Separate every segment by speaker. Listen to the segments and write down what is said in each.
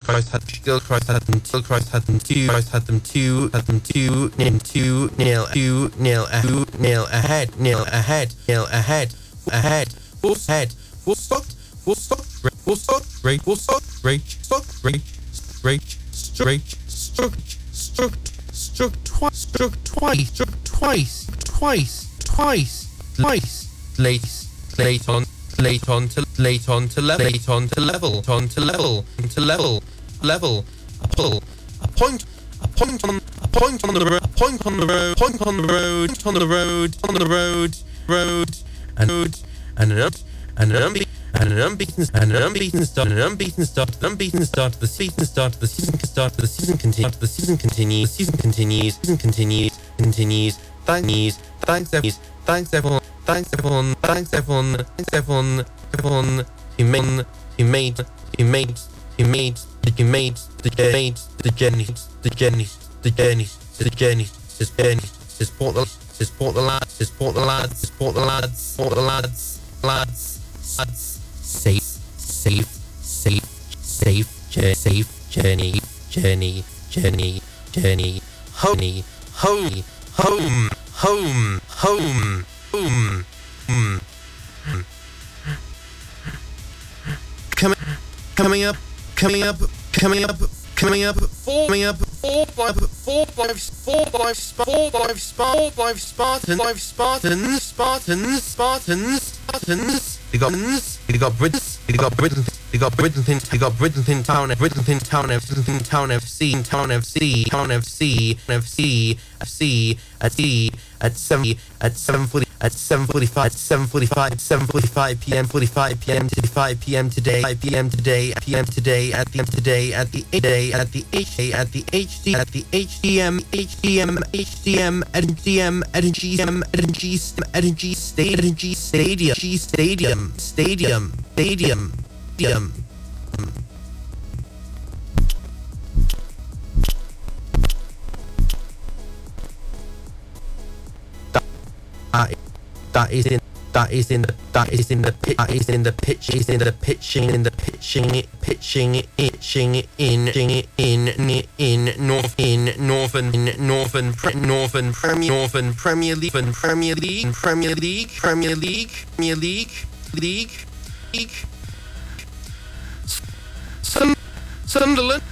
Speaker 1: An unbeaten start to the season continues. Thanks everyone. He made the journey. Support the lads. Safe journey. Home. Coming up. 4-5 Spartans. They got Bridlington Town FC at 7:45 p.m. to 5 p.m. today at the Stadium. That is in the pitching in Northern Premier League. Sunderland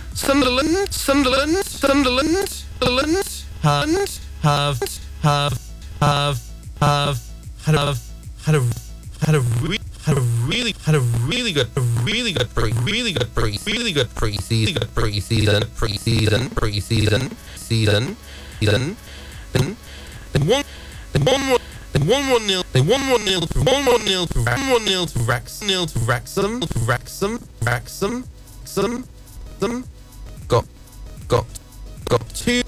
Speaker 1: had a really good preseason. They won 1-0 to Wrexham. Got 2-0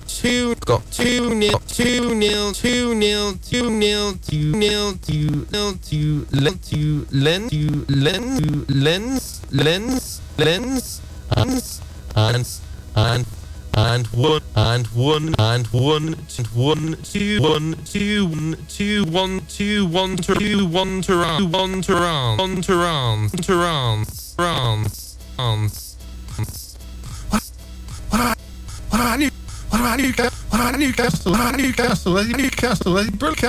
Speaker 1: What about Newcastle? They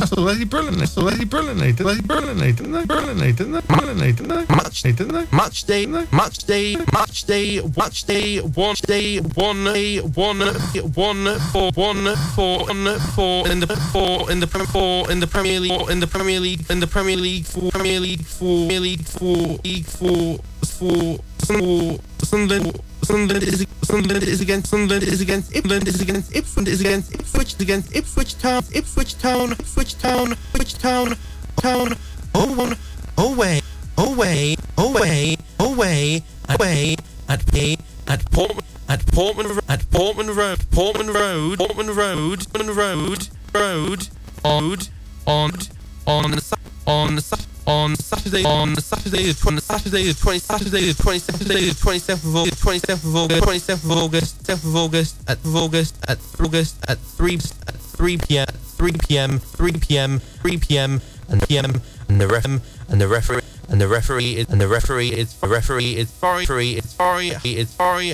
Speaker 1: brilliantly. Match day. 1-4 in the Premier League for Sunderland is against Ipswich Town. Away at Portman Road on Saturday the 27th of August at 3 p.m. and the referee is